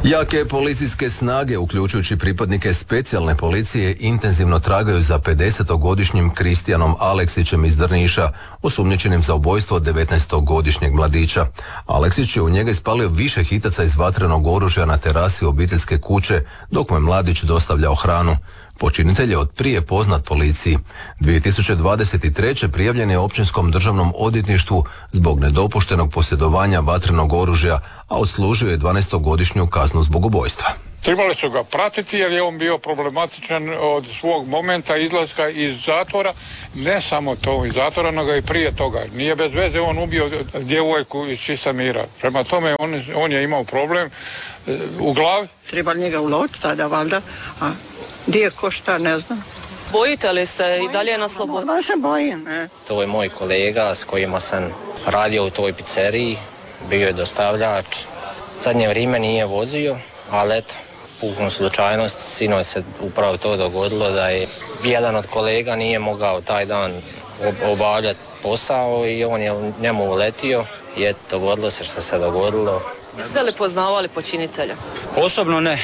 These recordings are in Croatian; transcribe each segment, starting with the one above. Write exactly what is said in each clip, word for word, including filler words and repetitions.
Jake policijske snage, uključujući pripadnike specijalne policije, intenzivno tragaju za pedesetogodišnjim Kristijanom Aleksićem iz Drniša, osumnjičenim za ubojstvo devetnaestogodišnjeg mladića. Aleksić je u njega ispalio više hitaca iz vatrenog oružja na terasi obiteljske kuće, dok mu je mladić dostavljao hranu. Počinitelj je od prije poznat policiji. dvije tisuće dvadeset treće prijavljen je Općinskom državnom odvjetništvu zbog nedopuštenog posjedovanja vatrenog oružja, a odslužio je dvanaestogodišnju kaznu zbog ubojstva. Trebali su ga pratiti jer je on bio problematičan od svog momenta izlaska iz zatvora, ne samo to iz zatvora, nego i prije toga. Nije bez veze on ubio djevojku iz čista mira. Prema tome on, on je imao problem e, u glavi. Treba njega uloviti sada, valjda, a gdje ko šta, ne znam. Bojite li se i dalje na slobodi? Da se bojim, ne. To je moj kolega s kojima sam radio u toj pizzeriji, bio je dostavljač. Zadnje vrijeme nije vozio, ali eto, pukom slučajnost, sinoć se upravo to dogodilo da je jedan od kolega nije mogao taj dan obavljati posao i on je njemu uletio i eto, dogodilo se što se dogodilo. Jeste li poznavali počinitelja? Osobno ne,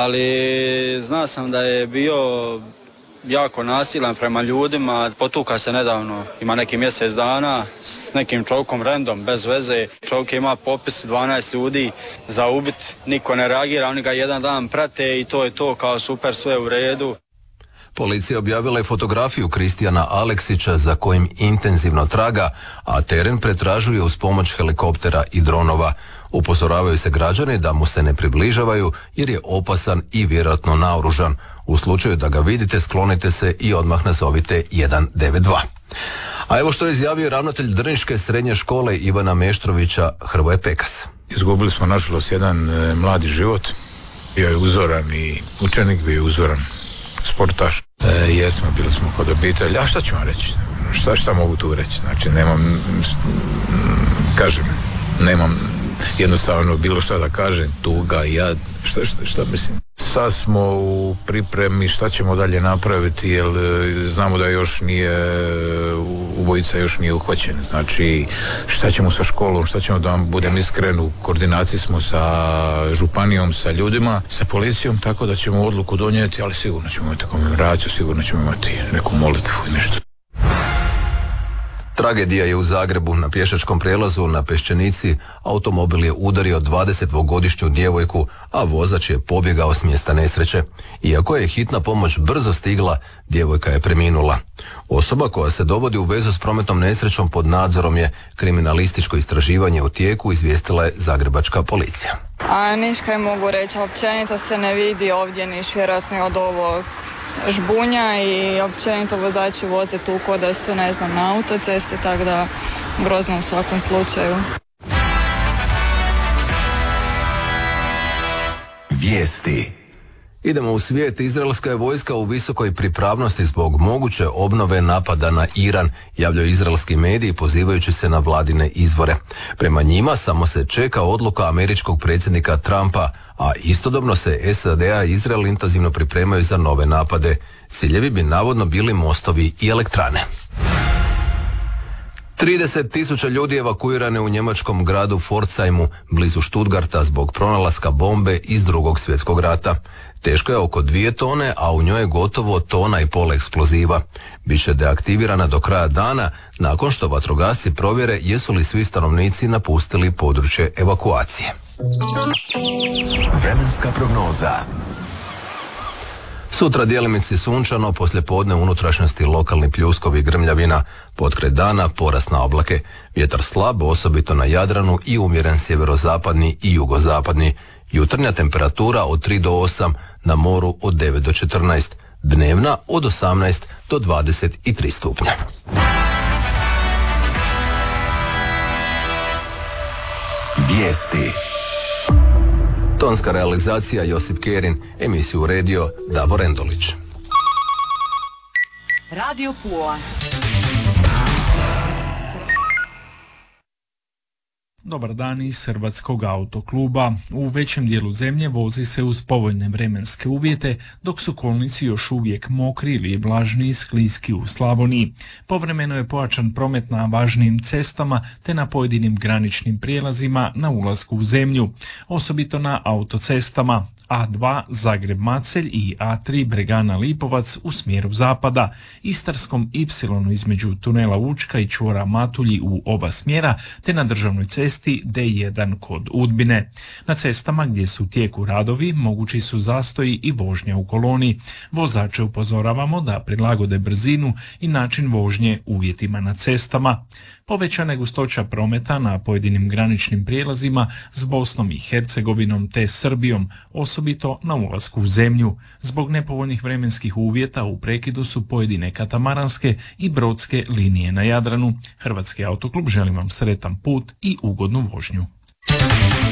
ali znao sam da je bio jako nasilan prema ljudima, potuka se nedavno, ima neki mjesec dana s nekim čovjekom random, bez veze. Čovjek ima popis dvanaest ljudi za ubit, niko ne reagira, oni ga jedan dan prate i to je to, kao super, sve u redu. Policija objavila je fotografiju Kristijana Aleksića za kojim intenzivno traga, a teren pretražuje uz pomoć helikoptera i dronova. Upozoravaju se građani da mu se ne približavaju jer je opasan i vjerojatno naoružan. U slučaju da ga vidite, sklonite se i odmah nazovite jedan devet dva. A evo što je izjavio ravnatelj Drniške srednje škole Ivana Meštrovića, Hrvoje Pekas. Izgubili smo nažalost jedan e, mladi život. Bio je uzoran i učenik, bio je uzoran sportaš. E, jesmo, bili smo kod obitelji. A šta ću vam reći? Šta, šta mogu tu reći? Znači, nemam, kažem, nemam jednostavno bilo šta da kažem, tuga, ja, šta, šta, šta mislim. Sad smo u pripremi šta ćemo dalje napraviti, jer znamo da još nije, ubojica još nije uhvaćen. Znači, šta ćemo sa školom, šta ćemo, da vam budem iskren, u koordinaciji smo sa županijom, sa ljudima, sa policijom, tako da ćemo odluku donijeti, ali sigurno ćemo imati komemoraciju, sigurno ćemo imati neku molitvu i nešto. Tragedija je u Zagrebu. Na pješačkom prijelazu na Peščenici automobil je udario dvadesetdvogodišnju djevojku, a vozač je pobjegao s mjesta nesreće. Iako je hitna pomoć brzo stigla, djevojka je preminula. Osoba koja se dovodi u vezu s prometnom nesrećom pod nadzorom je. Kriminalističko istraživanje u tijeku, izvijestila je zagrebačka policija. A niš kaj mogu reći, općenito se ne vidi ovdje niš vjerojatno od ovog žbunja i općenito vozači voze tu ko da su, ne znam, na autocesti, tako da grozno u svakom slučaju. Vijesti. Idemo u svijet. Izraelska je vojska u visokoj pripravnosti zbog moguće obnove napada na Iran, javljaju izraelski mediji pozivajući se na vladine izvore. Prema njima samo se čeka odluka američkog predsjednika Trumpa, a istodobno se S A D A i Izrael intenzivno pripremaju za nove napade. Ciljevi bi navodno bili mostovi i elektrane. trideset tisuća ljudi evakuirane u njemačkom gradu Pforzheimu blizu Stuttgarta zbog pronalaska bombe iz Drugog svjetskog rata. Teško je oko dvije tone, a u njoj je gotovo tona i pol eksploziva. Biće deaktivirana do kraja dana nakon što vatrogasci provjere jesu li svi stanovnici napustili područje evakuacije. Vremenska prognoza. Sutra djelimice sunčano, poslijepodne unutrašnjosti lokalni pljuskovi i grmljavina, potkraj dana porast na oblake, vjetar slab, osobito na Jadranu i umjeren sjeverozapadni i jugozapadni, jutarnja temperatura od tri do osam, na moru od devet do četrnaest, dnevna od osamnaest do dvadeset tri stupnja. Vijesti. Tonska realizacija Josip Kerin, emisiju uredio Davor Endolić. Radio Pula. Dobar dan iz Hrvatskog autokluba. U većem dijelu zemlje vozi se uz povoljne vremenske uvjete, dok su kolnici još uvijek mokri ili vlažni i skliski u Slavoniji. Povremeno je pojačan promet na važnijim cestama te na pojedinim graničnim prijelazima na ulasku u zemlju, osobito na autocestama A dva Zagreb-Macelj i A tri Bregana-Lipovac u smjeru zapada, Istarskom Y između tunela Učka i čvora Matulji u oba smjera, te na državnoj cesti D jedan kod Udbine. Na cestama gdje su u tijeku radovi mogući su zastoji i vožnja u koloni. Vozače upozoravamo da prilagode brzinu i način vožnje uvjetima na cestama. Povećana je gustoća prometa na pojedinim graničnim prijelazima s Bosnom i Hercegovinom te Srbijom, osobito na ulasku u zemlju. Zbog nepovoljnih vremenskih uvjeta u prekidu su pojedine katamaranske i brodske linije na Jadranu. Hrvatski autoklub želi vam sretan put i ugodnu vožnju.